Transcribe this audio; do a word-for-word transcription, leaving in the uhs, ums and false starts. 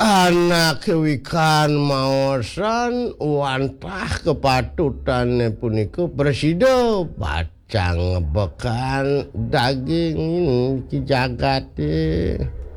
anak wikan maosan wantah kepatutane punika presida bacang ngebekan daging ki jagate